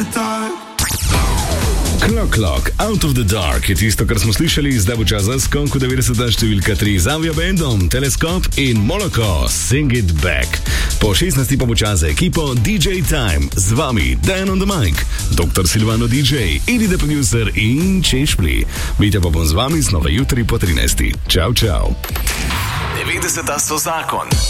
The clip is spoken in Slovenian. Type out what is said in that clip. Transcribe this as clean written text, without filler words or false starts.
Clock, Out of the Dark je tisto, kar smo slišali, zdaj bo čas za skonku 90. številka 3 z Aviabandom, Teleskop in Moloko, Sing It Back. Po 16. pa bo čas za ekipo DJ Time, z vami Dan on the Mic, Dr. Silvano DJ, Edi the Producer in Češpli. Vidite pa bom z vami znova jutri po 13. Čau. 90. so zakon.